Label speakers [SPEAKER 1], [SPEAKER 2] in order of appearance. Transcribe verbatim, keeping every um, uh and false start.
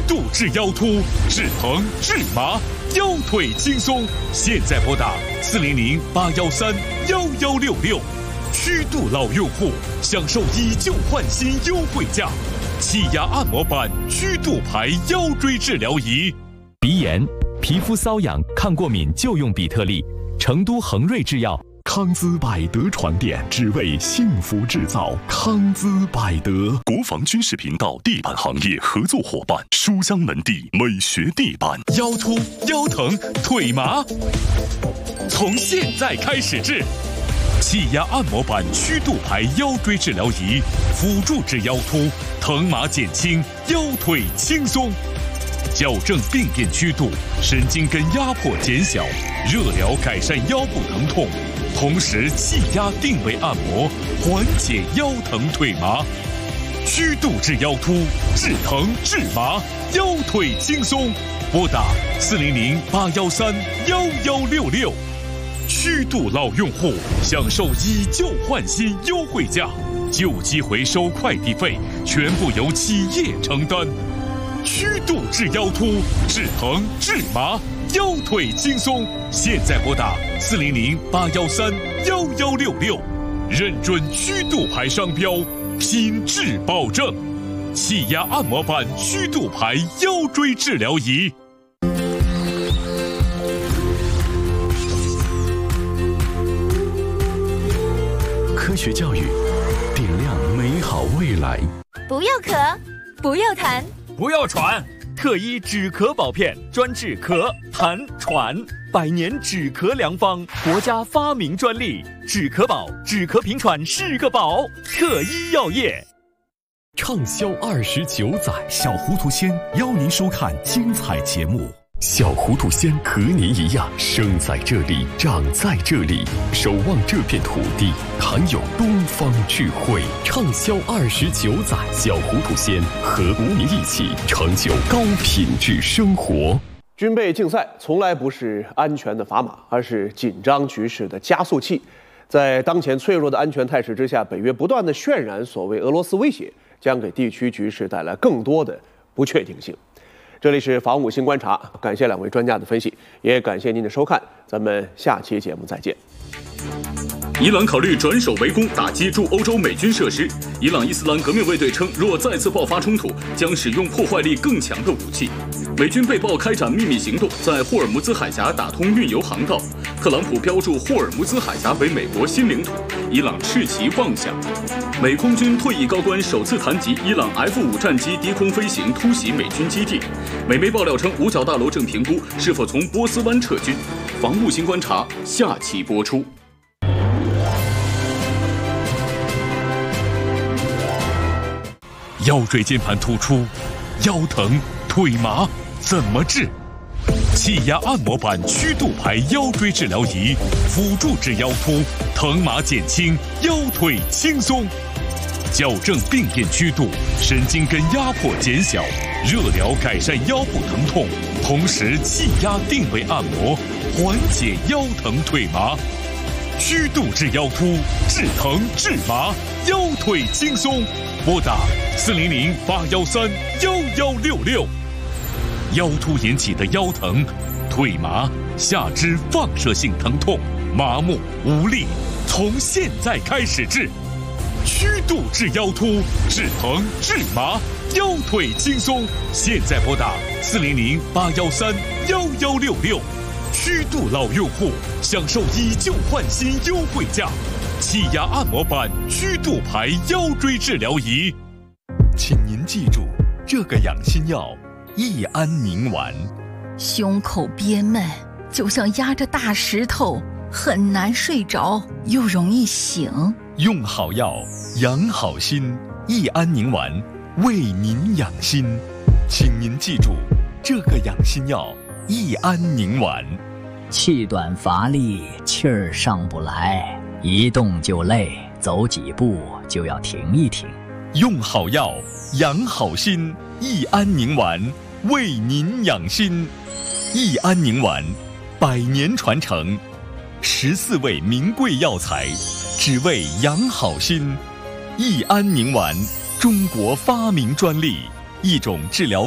[SPEAKER 1] 度治腰突，治疼治麻，腰腿轻松。现在拨打四零零八幺三幺幺六六，曲度老用户享受以旧换新优惠价，气压按摩板曲度牌腰椎治疗仪。
[SPEAKER 2] 鼻炎、皮肤瘙痒、抗过敏就用比特利。成都恒瑞制药。
[SPEAKER 3] 康姿百德床垫，只为幸福制造。康姿百德，国防军事频道地板行业合作伙伴，书香门第美学地板。
[SPEAKER 1] 腰突、腰疼、腿麻，从现在开始治。气压按摩板曲度牌腰椎治疗仪，辅助治腰突，疼麻减轻，腰腿轻松。矫正病变曲度，神经根压迫减小，热疗改善腰部疼痛，同时气压定位按摩，缓解腰疼腿麻。曲度治腰突，治疼治麻，腰腿轻松。拨打四零零八幺三幺幺六六。曲度老用户享受以旧换新优惠价，旧机回收快递费全部由企业承担。曲度治腰突，治疼治麻，腰腿轻松。现在拨打四零零八幺三幺幺六六，认准曲度牌商标，品质保证。气压按摩板曲度牌腰椎治疗仪。
[SPEAKER 3] 科学教育，点亮美好未来。
[SPEAKER 4] 不要咳，不要痰，
[SPEAKER 5] 不要喘，特一止咳宝片，专治咳、痰、喘，百年止咳良方，国家发明专利，止咳宝，止咳平喘是个宝。特一药业。
[SPEAKER 3] 畅销二十九载，小糊涂仙邀您收看精彩节目。小糊涂仙和您一样，生在这里，长在这里，守望这片土地，含有东方智慧。畅销二十九载，小糊涂仙和您一起成就高品质生活。
[SPEAKER 6] 军备竞赛从来不是安全的砝码，而是紧张局势的加速器。在当前脆弱的安全态势之下，北约不断的渲染所谓俄罗斯威胁，将给地区局势带来更多的不确定性。这里是防务新观察，感谢两位专家的分析，也感谢您的收看，咱们下期节目再见。
[SPEAKER 7] 伊朗考虑转守为攻，打击驻欧洲美军设施。伊朗伊斯兰革命卫队称，若再次爆发冲突，将使用破坏力更强的武器。美军被曝开展秘密行动，在霍尔木兹海峡打通运油航道。特朗普标注霍尔木兹海峡为美国新领土，伊朗斥其妄想。美空军退役高官首次谈及伊朗 F 五 战机低空飞行突袭美军基地。美媒爆料称，五角大楼正评估是否从波斯湾撤军。防务新观察下期播出。
[SPEAKER 1] 腰椎间盘突出，腰疼腿麻怎么治？气压按摩板曲度牌腰椎治疗仪，辅助治腰突，疼麻减轻，腰腿轻松。矫正病变曲度，神经根压迫减小，热疗改善腰部疼痛，同时气压定位按摩，缓解腰疼腿麻。曲度治腰突，治疼治麻，腰腿轻松。拨打四零零八幺三幺幺六六。腰突引起的腰疼、腿麻、下肢放射性疼痛、麻木无力，从现在开始治。曲度治腰突，治疼治麻，腰腿轻松。现在拨打四零零八幺三幺幺六六。曲度老用户享受以旧换新优惠价，气压按摩板曲度牌腰椎治疗仪。
[SPEAKER 8] 请您记住，这个养心药益安宁丸。
[SPEAKER 9] 胸口憋闷，就像压着大石头，很难睡着，又容易醒。
[SPEAKER 8] 用好药，养好心。益安宁丸为您养心，请您记住，这个养心药益安宁丸。
[SPEAKER 10] 气短乏力，气儿上不来，一动就累，走几步就要停一停。
[SPEAKER 8] 用好药，养好心。益安宁丸为您养心。益安宁丸，百年传承，十四味名贵药材，只为养好心。益安宁丸，中国发明专利，一种治疗